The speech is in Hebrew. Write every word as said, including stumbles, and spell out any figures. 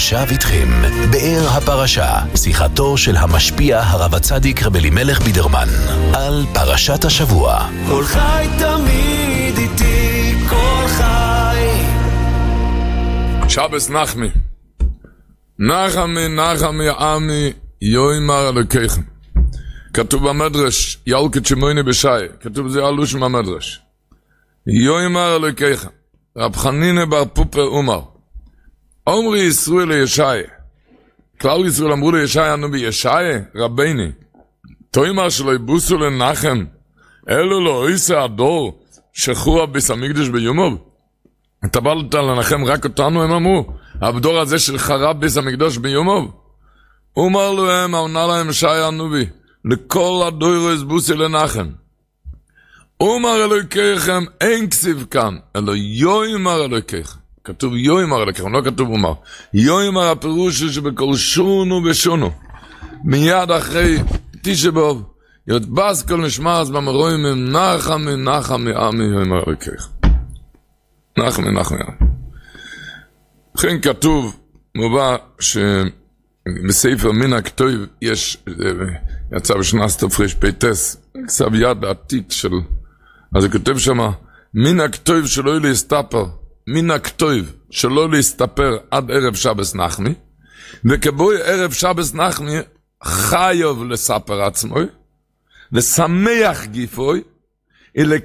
ועכשיו איתכם, באר הפרשה, שיחתו של המשפיע הרב הצדיק רב אלימלך בידרמן, על פרשת השבוע. כל חי תמיד איתי, כל חי. שבס נחמי. נחמי, נחמי, עמי, יוימר אלוקיכם. כתוב במדרש, ילקט שמויני בשי, כתוב זה אלוש מהמדרש. יוימר אלוקיכם. רב חנינא בר פופר אומר, אומרי ישראל לישי, כלל ישראל אמרו לישי, אנו בישי, רביני, תוימר שלא יבוסו לנחם, אלו לא עיסא הדור, שחרוע ביס המקדש ביומוב. אתה באת לנחם רק אותנו, הם אמרו, הבדור הזה של חרב ביס המקדש ביומוב. אומר להם, אמנה להם שי הנובי, לכל הדור יסבוסי לנחם. אומר אלוהיכם, אין כסיב כאן, אלא יוימר אלוהיכם. כתוב יוימר אלוהיכם, לא כתוב אומר. יוימר הפירוש שבכל שונו ושונו. מיד אחרי תשעה באב, יודבס כל נשמע, אז במרואים הם נחמי, נחמי, עמי, יוימר אלוהיכם. נחמי, נחמי, עמי. לכן כתוב, מובא, שבספר מן הכתוב יש, יצא בשנת תפריש פייטס, כתב יד בעתיק של, אז הוא כותב שמה, מן הכתוב שלא להסתפר, מן הכתוב שלא להסתפר עד ערב שבס נחמי, וכבוי ערב שבס נחמי חייב לספר עצמוי, לשמח גיפוי,